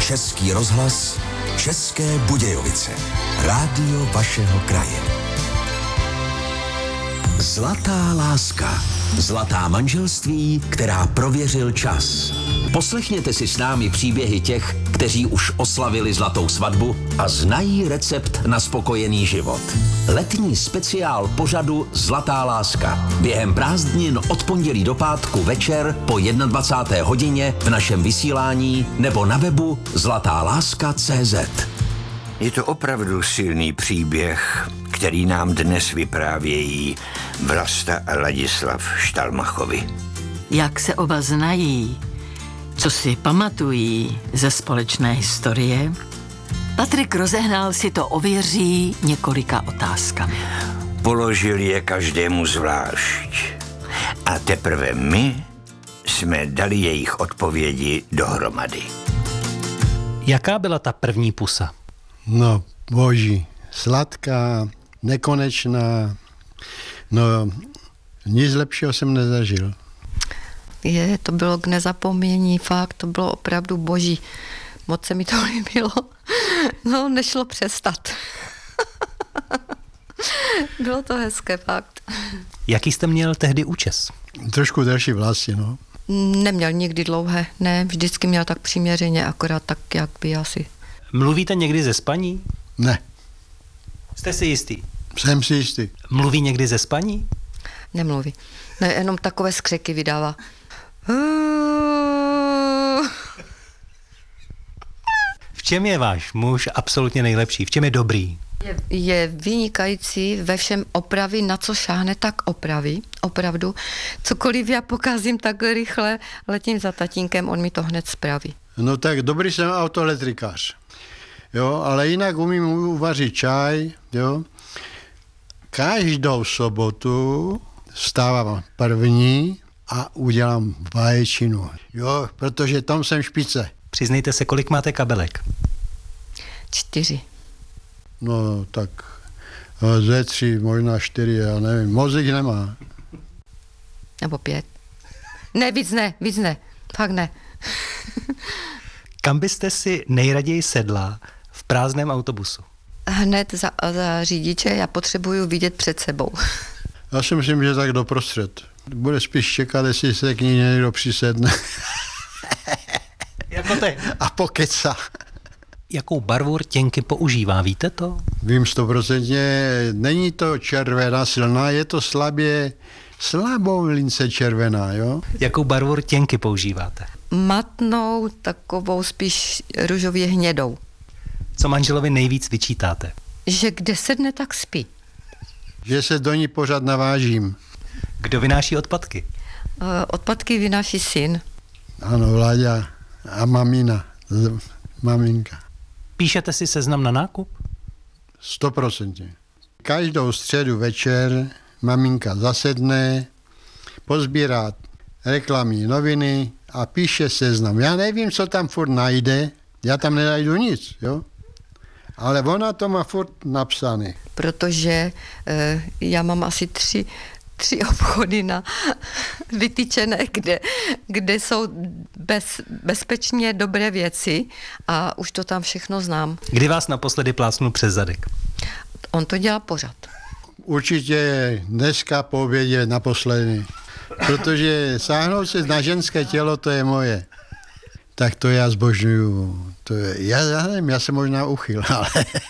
Český rozhlas, České Budějovice. Rádio vašeho kraje. Zlatá láska. Zlatá manželství, která prověřil čas. Poslechněte si s námi příběhy těch, kteří už oslavili zlatou svatbu a znají recept na spokojený život. Letní speciál pořadu Zlatá láska. Během prázdnin od pondělí do pátku večer po 21. hodině v našem vysílání nebo na webu zlatáláska.cz. Je to opravdu silný příběh, který nám dnes vyprávějí Vlasta a Ladislav Štalmachovi. Jak se oba znají, co si pamatují ze společné historie, Patrik Rozehnal si to ověří několika otázkami. Položil je každému zvlášť. A teprve my jsme dali jejich odpovědi dohromady. Jaká byla ta první pusa? No, boží, sladká, nekonečná, no, nic lepšího jsem nezažil. To bylo k nezapomnění, fakt, to bylo opravdu boží. Moc se mi to líbilo. No, nešlo přestat. Bylo to hezké, fakt. Jaký jste měl tehdy účes? Trošku delší vlasy, no. Neměl nikdy dlouhé, ne, vždycky měl tak přiměřeně, akorát tak, jak by asi. Mluvíte někdy ze spaní? Ne. Jste si jistý? Jsem si jistý. Mluví někdy ze spaní? Nemluví. Ne, jenom takové skřeky vydává. V čem je váš muž absolutně nejlepší? V čem je dobrý? Je vynikající ve všem, opravy, na co šáhne, tak opraví, opravdu. Cokoliv já pokazím tak rychle, letím za tatínkem, on mi to hned spraví. No tak dobrý jsem autoelektrikář, jo, ale jinak umím uvařit čaj, jo. Každou sobotu vstávám první a udělám vaječinu, jo, protože tam jsem špice. Přiznejte se, kolik máte kabelek? 4. No tak ze 3, možná 4, já nevím, mozek nemá. Nebo 5. Ne, víc ne, fakt ne. Kam byste si nejraději sedla v prázdném autobusu? Hned za řidiče, já potřebuju vidět před sebou. Já si myslím, že tak doprostřed. Bude spíš čekat, jestli se k ní někdo přisedne. Jako ty. A pokecá. Jakou barvu rtěnky používá, víte to? Vím 100%, není to červená silná, je to slabou lince červená, jo? Jakou barvu rtěnky používáte? Matnou, takovou spíš růžově hnědou. Co manželovi nejvíc vyčítáte? Že kde sedne, tak spí. Že se do ní pořád navážím. Kdo vynáší odpadky? Odpadky vynáší syn. Ano, Vláďa a maminka. Píšete si seznam na nákup? 100%. Každou středu večer maminka zasedne, pozbírá reklamní noviny a píše seznam. Já nevím, co tam furt najde, já tam nenajdu nic, jo? Ale ona to má furt napsané. Protože já mám asi 3 obchody vytyčené, kde jsou bezpečně dobré věci a už to tam všechno znám. Kdy vás naposledy plácnul přes zadek? On to dělá pořád. Určitě dneska po obědě naposledy. Protože sáhnout se na ženské tělo, to je moje. Tak to já zbožňuju. Já nevím, já jsem možná uchyl, ale...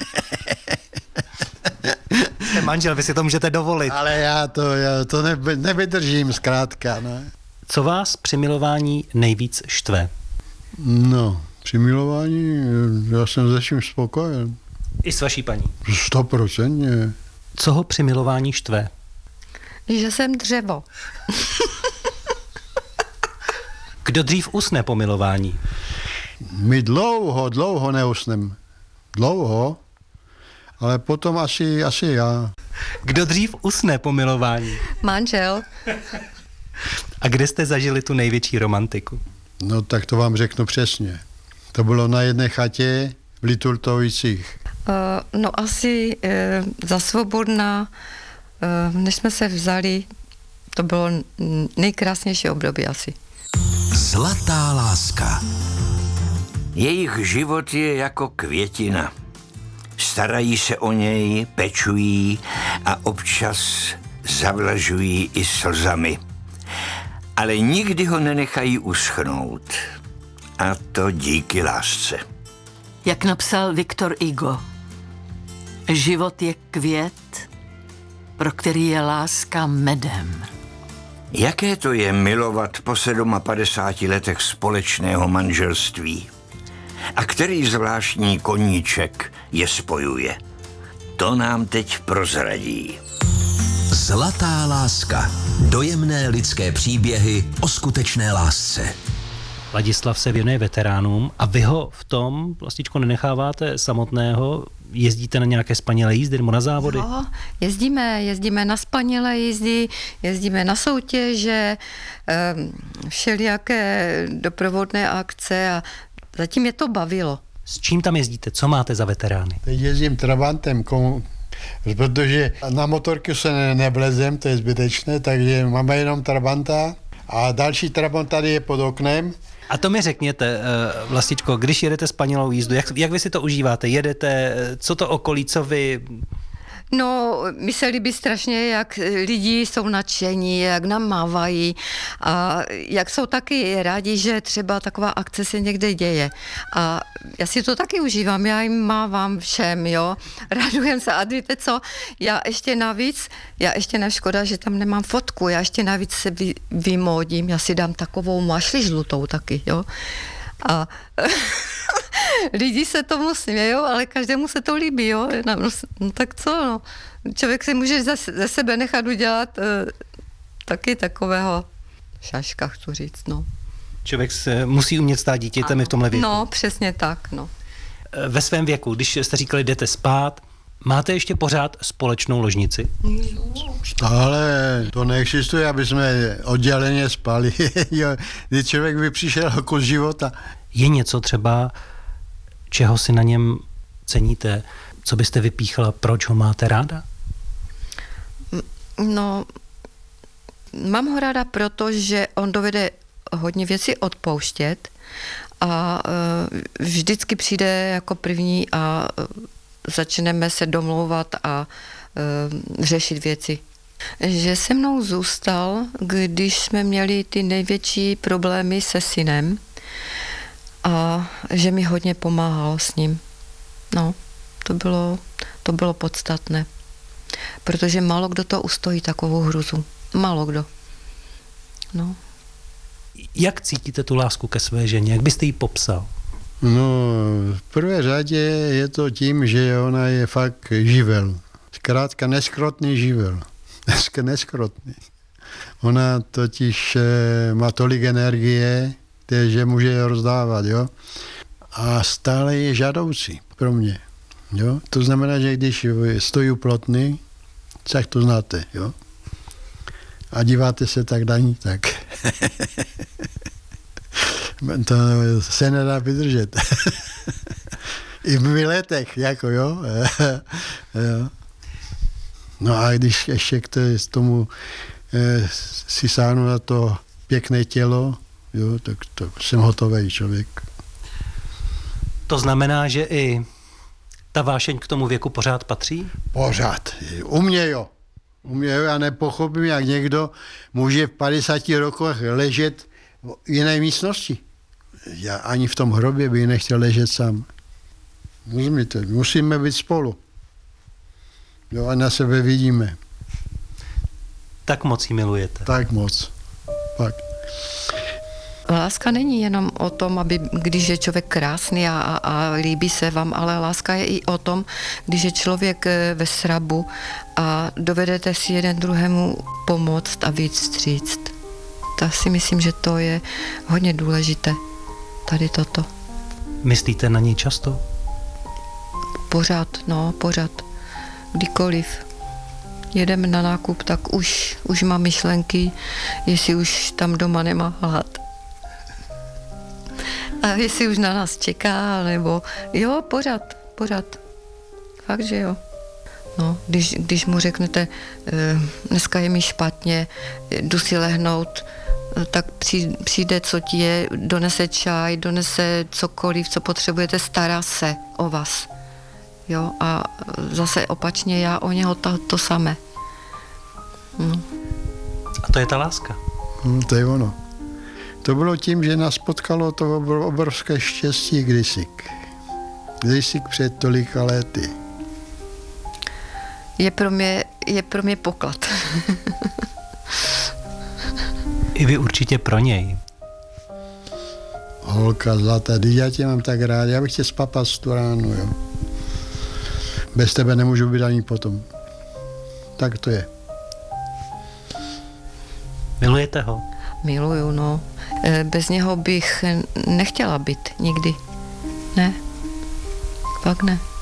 Jste manžel, vy si to můžete dovolit. Ale já to nevydržím zkrátka, ne? Co vás při milování nejvíc štve? No, při milování já jsem se vším spokojen. I s vaší paní? 100%. Co ho při milování štve? Že jsem dřevo. Kdo dřív usne po milování? My dlouho neusnem. Dlouho, ale potom asi já. Kdo dřív usne po milování? Manžel. A kde jste zažili tu největší romantiku? No tak to vám řeknu přesně. To bylo na jedné chatě v Litultovicích. No asi za Svobodna, než jsme se vzali, to bylo nejkrásnější období asi. Zlatá láska. Jejich život je jako květina. Starají se o něj, pečují a občas zavlažují i slzami. Ale nikdy ho nenechají uschnout. A to díky lásce. Jak napsal Viktor Hugo, život je květ, pro který je láska medem. Jaké to je milovat po 57 letech společného manželství? A který zvláštní koníček je spojuje? To nám teď prozradí. Zlatá láska. Dojemné lidské příběhy o skutečné lásce. Ladislav se věnuje veteránům a vy ho v tom, Vlastičko, nenecháváte samotného? Jezdíte na nějaké spanilé jízdy nebo na závody? No, jezdíme na spanilé jízdy, jezdíme na soutěže, všelijaké doprovodné akce a zatím mě to bavilo. S čím tam jezdíte? Co máte za veterány? Teď jezdím Trabantem, protože na motorku se nevlezem, to je zbytečné, takže máme jenom Trabanta a další Trabant tady je pod oknem. A to mi řekněte, Vlastičko, když jedete spanilou jízdu, jak vy si to užíváte? Jedete, co to okolí, co vy? No, mi se líbí strašně, jak lidi jsou nadšení, jak nám mávají a jak jsou taky rádi, že třeba taková akce se někde děje. A já si to taky užívám, já jim mávám všem, jo. Radujem se a víte co, já ještě navíc, škoda, že tam nemám fotku, já ještě navíc se vymódím, já si dám takovou mašli žlutou taky, jo. A lidi se tomu smějou, ale každému se to líbí, jo. No tak co, no. Člověk si může ze sebe nechat udělat taky takového šaška, chci říct, no. Člověk se musí umět stát dítětem v tomhle věku. No, přesně tak, no. Ve svém věku, když jste říkali, jdete spát, máte ještě pořád společnou ložnici? Stále to neexistuje, aby jsme odděleně spali. Když člověk by přišel kus života. Je něco třeba, čeho si na něm ceníte? Co byste vypíchala, proč ho máte ráda? No, mám ho ráda proto, že on dovede hodně věcí odpouštět a vždycky přijde jako první a začneme se domlouvat a řešit věci. Že se mnou zůstal, když jsme měli ty největší problémy se synem a že mi hodně pomáhalo s ním. No, to bylo podstatné. Protože málo kdo to ustojí, takovou hruzu. Málo kdo. No. Jak cítíte tu lásku ke své ženě? Jak byste ji popsal? No, v prvé řadě je to tím, že ona je fakt živel. Zkrátka neskrotný živel. Dneska neskrotný. Ona totiž má tolik energie, že může rozdávat, jo. A stále je žádoucí pro mě, jo. To znamená, že když stojí plotný, tak to znáte, jo. A díváte se tak daní, tak to se nedá vydržet. I v letech, jako jo. No a když ještě k tomu si sáhnu na to pěkné tělo, jo, tak jsem hotový člověk. To znamená, že i ta vášeň k tomu věku pořád patří? Pořád. U mě jo. Já nepochopím, jak někdo může v 50 rokoch ležet v jiné místnosti. Já ani v tom hrobě bych nechtěl ležet sám. Rozumíte? Musíme být spolu. Jo, a na sebe vidíme. Tak moc ji milujete. Tak moc. Pak. Láska není jenom o tom, když je člověk krásný a líbí se vám, ale láska je i o tom, když je člověk ve srabu a dovedete si jeden druhému pomoct a víc vstříct. Tak si myslím, že to je hodně důležité, tady toto. Myslíte na něj často? Pořád. Kdykoliv jedeme na nákup, tak už mám myšlenky, jestli už tam doma nemá hlad. A jestli už na nás čeká, nebo jo, pořád. Fakt, že jo. No, když mu řeknete, dneska je mi špatně, jdu si lehnout, tak přijde, co ti je, donese čaj, donese cokoliv, co potřebujete, stará se o vás. Jo, a zase opačně já o něho to samé. No. A to je ta láska. To je ono. To bylo tím, že nás potkalo to obrovské štěstí kdysi před tolika lety. Je pro mě poklad. I vy určitě pro něj. Holka zlatá, já tě mám tak rád, já bych tě spapat tu ránu, jo. Bez tebe nemůžu být ani potom. Tak to je. Milujete ho? Miluju, no. Bez něho bych nechtěla být nikdy. Ne. Fakt ne.